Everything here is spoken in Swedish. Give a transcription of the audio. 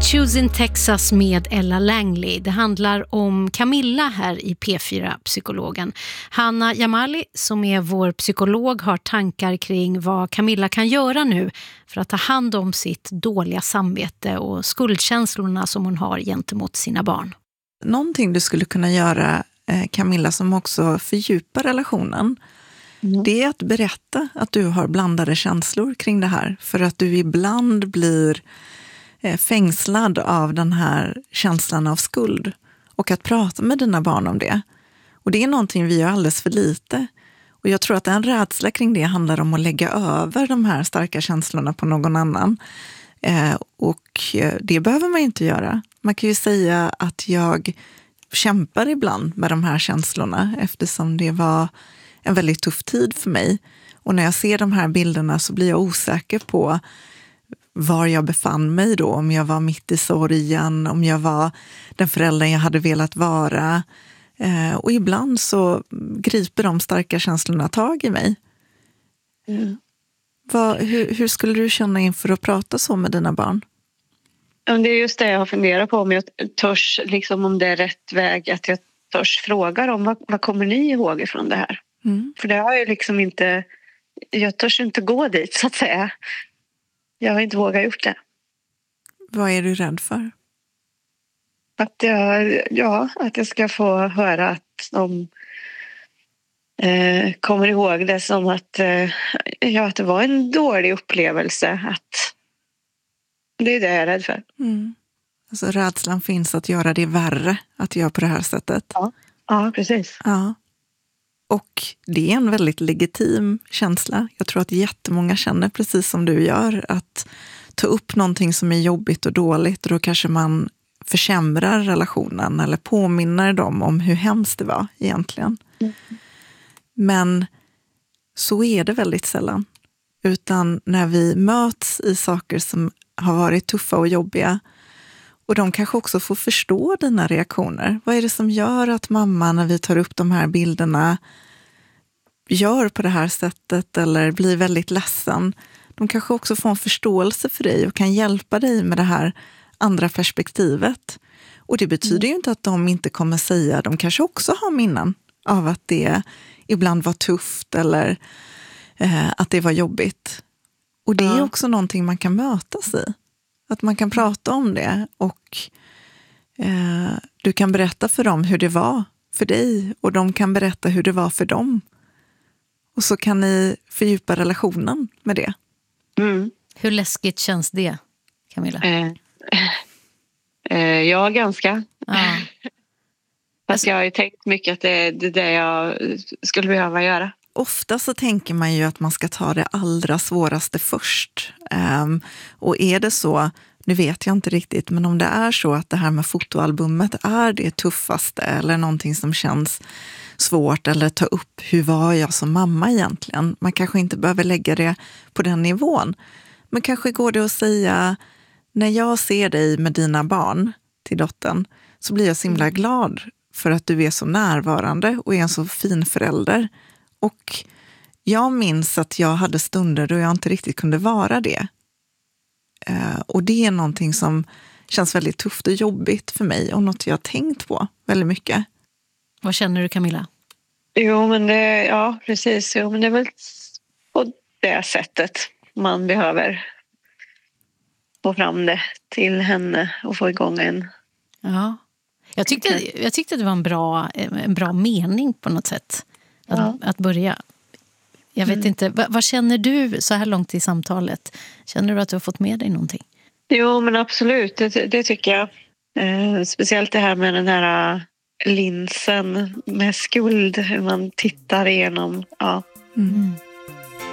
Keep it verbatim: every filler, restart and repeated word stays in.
Issues in Texas med Ella Langley. Det handlar om Camilla här i P fyra Psykologen. Hanna Jamali, som är vår psykolog, har tankar kring vad Camilla kan göra nu för att ta hand om sitt dåliga samvete och skuldkänslorna som hon har gentemot sina barn. Någonting du skulle kunna göra, Camilla, som också fördjupar relationen, mm. det är att berätta att du har blandade känslor kring det här. För att du ibland blir fängslad av den här känslan av skuld. Och att prata med dina barn om det. Och det är någonting vi gör alldeles för lite. Och jag tror att en rädsla kring det handlar om att lägga över de här starka känslorna på någon annan. Eh, och det behöver man inte göra. Man kan ju säga att jag kämpar ibland med de här känslorna eftersom det var en väldigt tuff tid för mig. Och när jag ser de här bilderna så blir jag osäker på var jag befann mig då. Om jag var mitt i sorgen, om jag var den föräldern jag hade velat vara. Eh, och ibland så griper de starka känslorna tag i mig. Mm. Vad, hur, hur skulle du känna inför att prata så med dina barn? Det är just det jag har funderat på, om jag törs, liksom om det är rätt väg, att jag törs fråga dem, vad, vad kommer ni ihåg ifrån det här? Mm. För det har jag liksom inte, jag törs inte gå dit så att säga. Jag har inte vågat gjort det. Vad är du rädd för? Att jag, ja, att jag ska få höra att de eh, kommer ihåg det som att, eh, ja, att det var en dålig upplevelse. Att det är det jag är rädd för. Mm. Alltså rädslan finns att göra det värre, att göra på det här sättet. Ja, ja precis. Ja. Och det är en väldigt legitim känsla. Jag tror att jättemånga känner precis som du gör, att ta upp någonting som är jobbigt och dåligt, och då kanske man försämrar relationen eller påminner dem om hur hemskt det var egentligen. Mm. Men så är det väldigt sällan. Utan när vi möts i saker som har varit tuffa och jobbiga, och de kanske också får förstå dina reaktioner. Vad är det som gör att mamma, när vi tar upp de här bilderna, gör på det här sättet eller blir väldigt ledsen? De kanske också får en förståelse för dig och kan hjälpa dig med det här andra perspektivet. Och det betyder ju inte att de inte kommer säga, de kanske också har minnen av att det ibland var tufft eller eh, att det var jobbigt. Och det är också någonting man kan mötas i. Att man kan prata om det, och eh, du kan berätta för dem hur det var för dig, och de kan berätta hur det var för dem. Och så kan ni fördjupa relationen med det. Mm. Hur läskigt känns det, Camilla? Eh, eh, ja, ganska. Ah. Fast jag har ju tänkt mycket att det är det, det jag skulle behöva göra. Ofta så tänker man ju att man ska ta det allra svåraste först. Um, och är det så, nu vet jag inte riktigt, men om det är så att det här med fotoalbumet är det tuffaste eller någonting som känns svårt, eller ta upp hur var jag som mamma egentligen. Man kanske inte behöver lägga det på den nivån. Men kanske går det att säga, när jag ser dig med dina barn till dottern, så blir jag så himla glad för att du är så närvarande och är en så fin förälder. Och jag minns att jag hade stunder då jag inte riktigt kunde vara det. Uh, och det är någonting som känns väldigt tufft och jobbigt för mig, och något jag har tänkt på väldigt mycket. Vad känner du, Camilla? Jo, men det, ja, precis. Jo, men det är väl på det sättet man behöver få fram det till henne och få igång en. Ja, jag tyckte, jag tyckte det var en bra, en bra mening på något sätt. Att, ja. att börja. Jag vet mm. inte, vad, vad känner du så här långt i samtalet? Känner du att du har fått med dig någonting? Jo, men absolut, det, det tycker jag. Eh, speciellt det här med den här linsen med skuld, hur man tittar igenom. Ja. Mm.